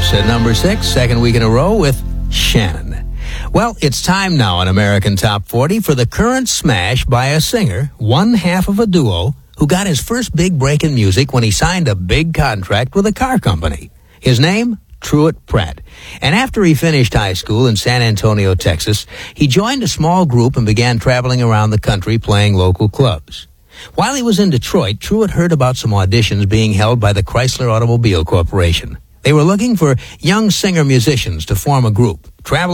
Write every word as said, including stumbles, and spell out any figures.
Rose at number six, second week in a row with Shannon. Well, it's time now on American Top forty for the current smash by a singer, one half of a duo, who got his first big break in music when he signed a big contract with a car company. His name? Truett Pratt. And after he finished high school in San Antonio, Texas, he joined a small group and began traveling around the country playing local clubs. While he was in Detroit, Truett heard about some auditions being held by the Chrysler Automobile Corporation. They were looking for young singer-musicians to form a group. Travel